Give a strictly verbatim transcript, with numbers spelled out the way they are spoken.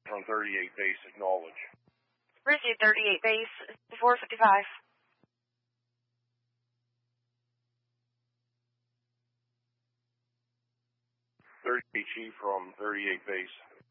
from thirty-eight base, acknowledge. Received thirty-eight base, four fifty-five. thirty-eight Chief from thirty-eight base.